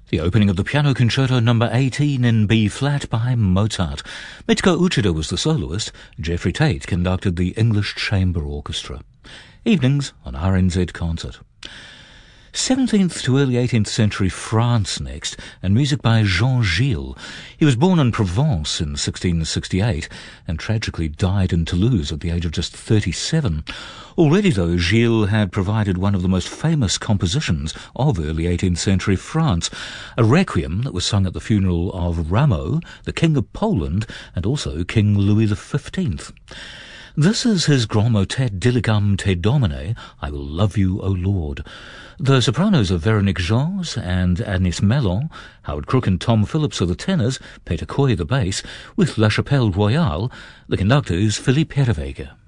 The opening of the Piano Concerto No. 18 in B-flat by Mozart. Mitsuko Uchida was the soloist. Jeffrey Tate conducted the English Chamber Orchestra. Evenings on RNZ Concert. 17th to early 18th century France next, and music by Jean Gilles. He was born in Provence in 1668 and tragically died in Toulouse at the age of just 37. Already, though, Gilles had provided one of the most famous compositions of early 18th century France, a requiem that was sung at the funeral of Rameau, the King of Poland, and also King Louis XV. This is his Grand Motet Diligam Te Domine, I Will Love You, O Lord. The sopranos are Véronique Gens and Agnès Mellon, Howard Crook and Tom Phillips are the tenors, Peter Coy the bass, with La Chapelle Royale. The conductor is Philippe Herreweghe.